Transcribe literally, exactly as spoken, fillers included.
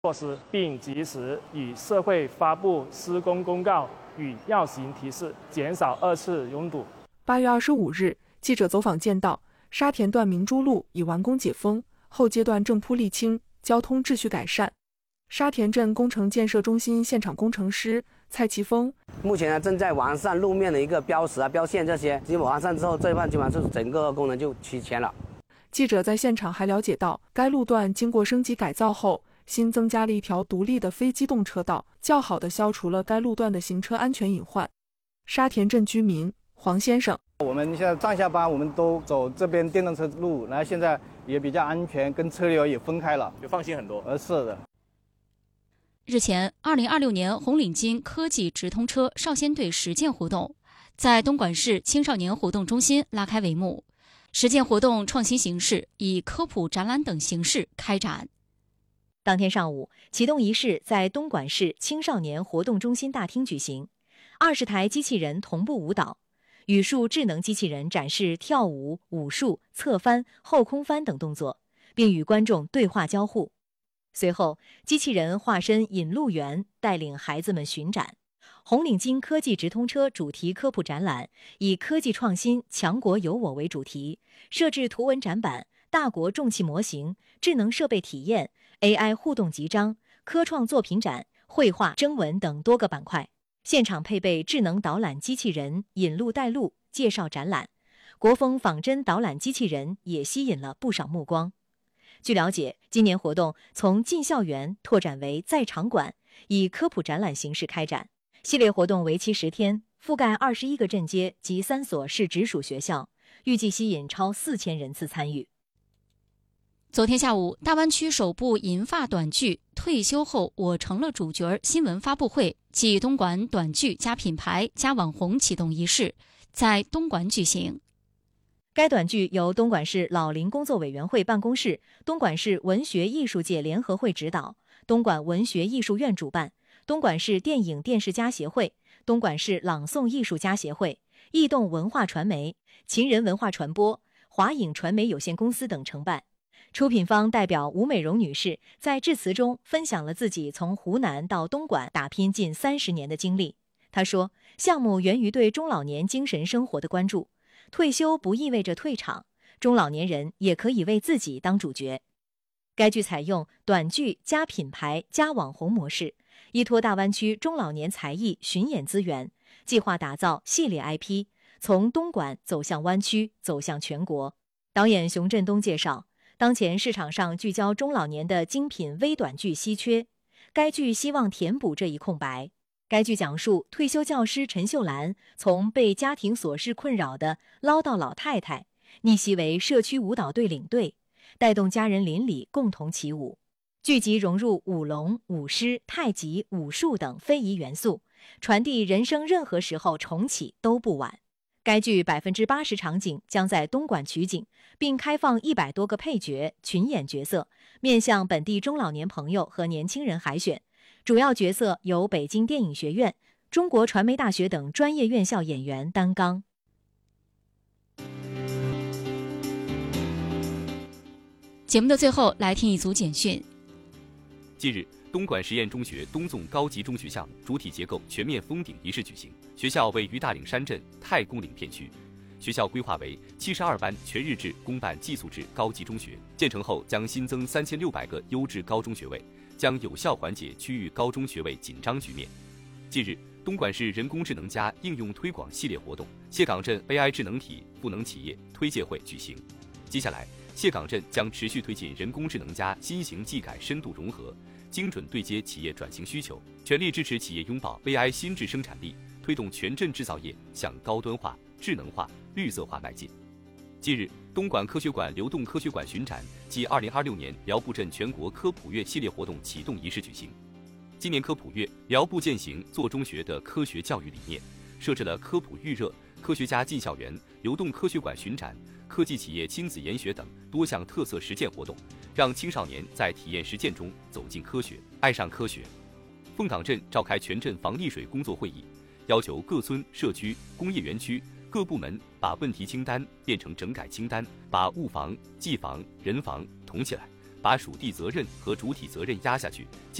措施，并及时与社会发布施工公告与要行提示，减少二次拥堵。 八月二十五日，记者走访见到，沙田段明珠路已完工解封，后阶段正铺沥青，交通秩序改善。沙田镇工程建设中心现场工程师蔡奇峰， 目前呢正在完善路面的一个标识啊、标线这些，基本完善之后，这一半基本上是整个功能就齐全了。 记者在现场还了解到，该路段经过升级改造后，新增加了一条独立的非机动车道，较好地消除了该路段的行车安全隐患。沙田镇居民黄先生， 我们现在上下班我们都走这边电动车路，然后现在也比较安全，跟车流也分开了， 就放心很多。 呃，是的。 日前，二零二六年红领巾科技直通车少先队实践活动在东莞市青少年活动中心拉开帷幕。实践活动创新形式，以科普展览等形式开展。 当天上午，启动仪式在东莞市青少年活动中心大厅举行，二十台机器人同步舞蹈，语数智能机器人展示跳舞、武术、侧翻、后空翻等动作，并与观众对话交互。随后，机器人化身引路员，带领孩子们巡展。红领巾科技直通车主题科普展览以科技创新、强国有我为主题，设置图文展板、大国重器模型、智能设备体验、A I 互动集章、科创作品展、绘画征文等多个板块。现场配备智能导览机器人，引路带路，介绍展览。国风仿真导览机器人也吸引了不少目光。据了解，今年活动从进校园拓展为在场馆，以科普展览形式开展。系列活动为期十天，覆盖二十一个镇街及三所市直属学校，预计吸引超四千人次参与。 昨天下午，大湾区首部银发短剧《退休后我成了主角》新闻发布会暨东莞短剧加品牌加网红启动仪式在东莞举行。 该短剧由东莞市老龄工作委员会办公室、东莞市文学艺术界联合会指导，东莞文学艺术院主办，东莞市电影电视家协会、东莞市朗诵艺术家协会、易动文化传媒、秦人文化传播、华影传媒有限公司等承办。出品方代表吴美荣女士在致辞中分享了自己从湖南到东莞打拼近三十年的经历。她说，项目源于对中老年精神生活的关注，退休不意味着退场，中老年人也可以为自己当主角。该剧采用短剧加品牌加网红模式，依托大湾区中老年才艺巡演资源，计划打造系列 I P， 从东莞走向湾区，走向全国。导演熊振东介绍，当前市场上聚焦中老年的精品微短剧稀缺，该剧希望填补这一空白。该剧讲述退休教师陈秀兰从被家庭琐事困扰的唠叨老太太，逆袭为社区舞蹈队领队，带动家人邻里共同起舞。剧集融入舞龙、舞狮、太极、武术等非遗元素，传递人生任何时候重启都不晚。该剧百分之八十场景将在东莞取景，并开放一百多个配角群演角色，面向本地中老年朋友和年轻人海选。主要角色由北京电影学院、中国传媒大学等专业院校演员担纲。 节目的最后，来听一组简讯。 近日，东莞实验中学东纵高级中学项目主体结构全面封顶仪式举行。学校位于大岭山镇太公岭片区，学校规划为七十二班全日制公办寄宿制高级中学，建成后将新增三千六百个优质高中学位，将有效缓解区域高中学位紧张局面。近日，东莞市人工智能加应用推广系列活动谢岗镇 A I 智能体赋能企业推介会举行。接下来，谢岗镇将持续推进人工智能加新型技改深度融合，精准对接企业转型需求，全力支持企业拥抱 A I 新质生产力，推动全镇制造业向高端化、智能化、绿色化迈进。近日，东莞科学馆流动科学馆巡展暨二零二六年辽埠镇全国科普月系列活动启动仪式举行。今年科普月，辽埠践行做中学的科学教育理念，设置了科普预热、科学家进校园、流动科学馆巡展、科技企业亲子研学等多项特色实践活动，让青少年在体验实践中走进科学，爱上科学。凤岗镇召开全镇防溺水工作会议，要求各村、社区、工业园区各部门把问题清单变成整改清单，把物防、技防、人防统起来， 把属地责任和主体责任压下去。